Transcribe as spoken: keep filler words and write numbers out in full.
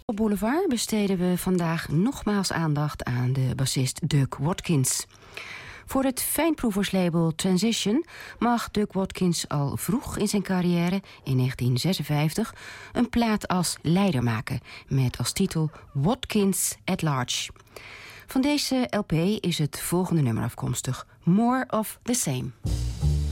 Op Boulevard besteden we vandaag nogmaals aandacht aan de bassist Doug Watkins. Voor het fijnproeverslabel Transition mag Doug Watkins al vroeg in zijn carrière, in negentien zesenvijftig, een plaat als leider maken, met als titel Watkins at Large. Van deze L P is het volgende nummer afkomstig, More of the Same.